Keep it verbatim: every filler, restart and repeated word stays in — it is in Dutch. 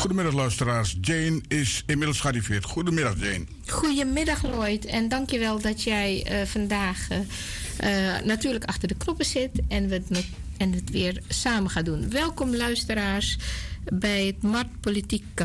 Goedemiddag luisteraars. Jane is inmiddels gearriveerd. Goedemiddag Jane. Goedemiddag Lloyd en dankjewel dat jij uh, vandaag uh, uh, natuurlijk achter de knoppen zit en we het, en het weer samen gaan doen. Welkom luisteraars bij het Marktpolitiek